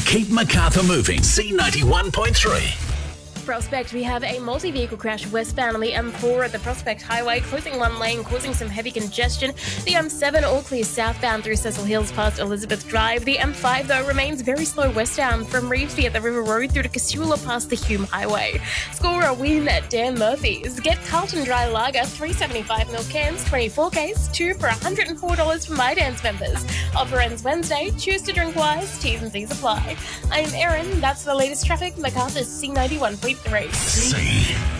Keep Macarthur moving. C91.3. Prospect, we have a multi-vehicle crash westbound on the M4 at the Prospect Highway, closing one lane, causing some heavy congestion. The M7 all clear southbound through Cecil Hills past Elizabeth Drive. The M5, though, remains very slow westbound from Revesby at the River Road through to Casula past the Hume Highway. Score a win at Dan Murphy's. Get Carlton Dry Lager, 375ml cans, 24 case, 2 for $104 for My Dance members. Offer ends Wednesday. Choose to drink wise. T's and C's apply. I'm Erin. That's the latest traffic. Macarthur's C91.3. C.